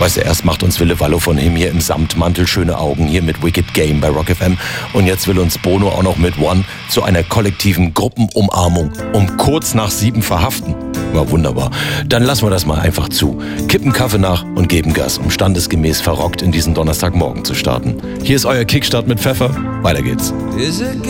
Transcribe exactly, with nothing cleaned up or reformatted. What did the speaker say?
Weißt du, erst macht uns Wille Wallo von ihm hier im Samtmantel schöne Augen hier mit Wicked Game bei Rock F M und jetzt will uns Bono auch noch mit One zu einer kollektiven Gruppenumarmung um kurz nach sieben verhaften. War wunderbar. Dann lassen wir das mal einfach zu. Kippen Kaffee nach und geben Gas, um standesgemäß verrockt in diesen Donnerstagmorgen zu starten. Hier ist euer Kickstart mit Pfeffer. Weiter geht's.